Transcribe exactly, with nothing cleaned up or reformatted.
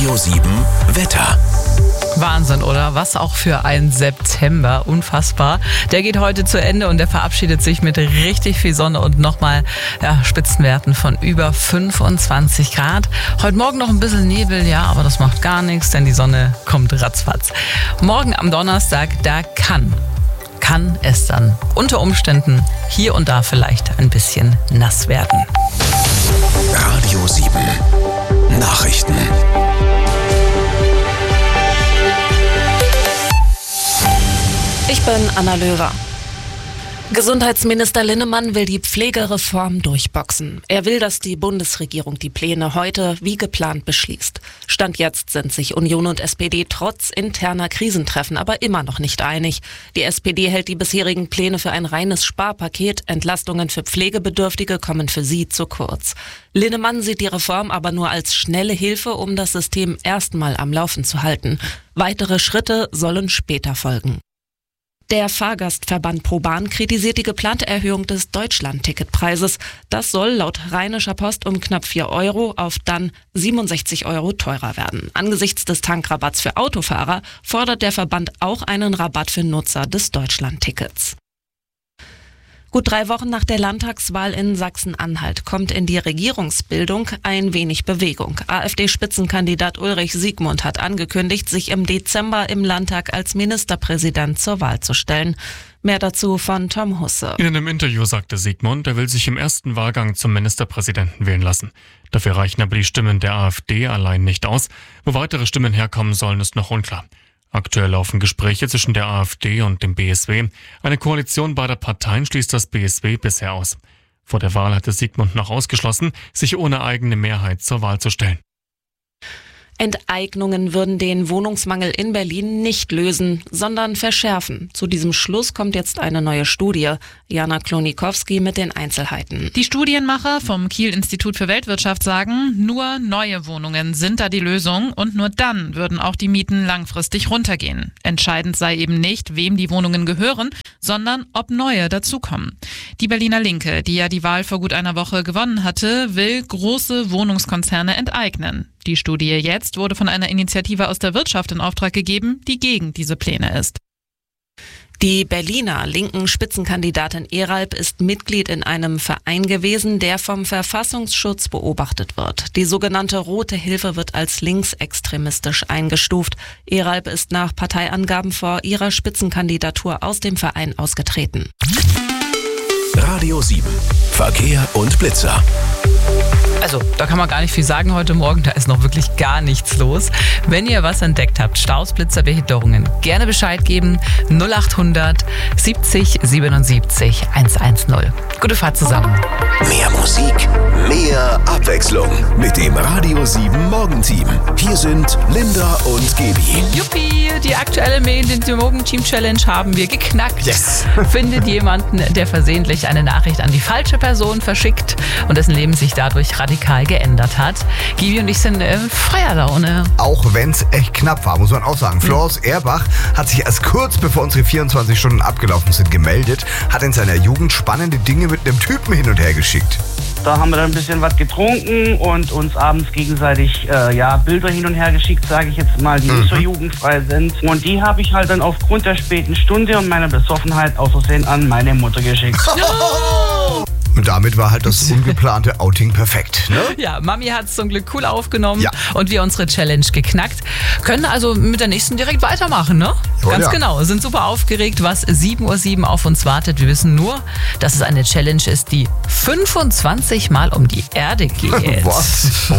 Radio sieben Wetter. Wahnsinn, oder? Was auch für ein September. Unfassbar. Der geht heute zu Ende und der verabschiedet sich mit richtig viel Sonne und nochmal ja, Spitzenwerten von über fünfundzwanzig Grad. Heute Morgen noch ein bisschen Nebel, ja, aber das macht gar nichts, denn die Sonne kommt ratzfatz. Morgen am Donnerstag, da kann, kann es dann unter Umständen hier und da vielleicht ein bisschen nass werden. Radio sieben Nachrichten. Ich bin Anna Löwer. Gesundheitsminister Linnemann will die Pflegereform durchboxen. Er will, dass die Bundesregierung die Pläne heute wie geplant beschließt. Stand jetzt sind sich Union und S P D trotz interner Krisentreffen aber immer noch nicht einig. Die S P D hält die bisherigen Pläne für ein reines Sparpaket. Entlastungen für Pflegebedürftige kommen für sie zu kurz. Linnemann sieht die Reform aber nur als schnelle Hilfe, um das System erstmal am Laufen zu halten. Weitere Schritte sollen später folgen. Der Fahrgastverband ProBahn kritisiert die geplante Erhöhung des Deutschland-Ticketpreises. Das soll laut Rheinischer Post um knapp vier Euro auf dann siebenundsechzig Euro teurer werden. Angesichts des Tankrabatts für Autofahrer fordert der Verband auch einen Rabatt für Nutzer des Deutschland-Tickets. Gut drei Wochen nach der Landtagswahl in Sachsen-Anhalt kommt in die Regierungsbildung ein wenig Bewegung. AfD-Spitzenkandidat Ulrich Siegmund hat angekündigt, sich im Dezember im Landtag als Ministerpräsident zur Wahl zu stellen. Mehr dazu von Tom Husse. In einem Interview sagte Siegmund, er will sich im ersten Wahlgang zum Ministerpräsidenten wählen lassen. Dafür reichen aber die Stimmen der AfD allein nicht aus. Wo weitere Stimmen herkommen sollen, ist noch unklar. Aktuell laufen Gespräche zwischen der AfD und dem B S W. Eine Koalition beider Parteien schließt das B S W bisher aus. Vor der Wahl hatte Siegmund noch ausgeschlossen, sich ohne eigene Mehrheit zur Wahl zu stellen. Enteignungen würden den Wohnungsmangel in Berlin nicht lösen, sondern verschärfen. Zu diesem Schluss kommt jetzt eine neue Studie. Jana Klonikowski mit den Einzelheiten. Die Studienmacher vom Kiel-Institut für Weltwirtschaft sagen, nur neue Wohnungen sind da die Lösung und nur dann würden auch die Mieten langfristig runtergehen. Entscheidend sei eben nicht, wem die Wohnungen gehören, sondern ob neue dazukommen. Die Berliner Linke, die ja die Wahl vor gut einer Woche gewonnen hatte, will große Wohnungskonzerne enteignen. Die Studie jetzt wurde von einer Initiative aus der Wirtschaft in Auftrag gegeben, die gegen diese Pläne ist. Die Berliner linken Spitzenkandidatin Eralp ist Mitglied in einem Verein gewesen, der vom Verfassungsschutz beobachtet wird. Die sogenannte Rote Hilfe wird als linksextremistisch eingestuft. Eralp ist nach Parteiangaben vor ihrer Spitzenkandidatur aus dem Verein ausgetreten. Radio sieben Verkehr und Blitzer. Also, da kann man gar nicht viel sagen heute Morgen, da ist noch wirklich gar nichts los. Wenn ihr was entdeckt habt, Staus, Blitzer, Behinderungen, gerne Bescheid geben. null achthundert siebzig siebenundsiebzig hundertzehn. Gute Fahrt zusammen. Mehr Musik, mehr Abwechslung mit dem Radio sieben Morgenteam. Hier sind Linda und Gaby. Juppie, die aktuelle Morgen-Team-Challenge haben wir geknackt. Yes. Findet jemanden, der versehentlich eine Nachricht an die falsche Person verschickt und dessen Leben sich dadurch radikal geändert hat. Gibi und ich sind in äh, freier Laune. Auch wenn es echt knapp war, muss man auch sagen. Florence Erbach hat sich erst kurz bevor unsere vierundzwanzig Stunden abgelaufen sind gemeldet, hat in seiner Jugend spannende Dinge mit einem Typen hin und her geschickt. Da haben wir dann ein bisschen was getrunken und uns abends gegenseitig äh, ja, Bilder hin und her geschickt, sage ich jetzt mal, die mhm. nicht so jugendfrei sind. Und die habe ich halt dann aufgrund der späten Stunde und meiner Besoffenheit aus Versehen an meine Mutter geschickt. Und damit war halt das ungeplante Outing perfekt, ne? Ja, Mami hat es zum Glück cool aufgenommen ja. und wir unsere Challenge geknackt. Können also mit der nächsten direkt weitermachen, ne? Jawohl, Ganz ja. genau, sind super aufgeregt, was sieben Uhr sieben auf uns wartet. Wir wissen nur, dass es eine Challenge ist, die fünfundzwanzig Mal um die Erde geht. Was?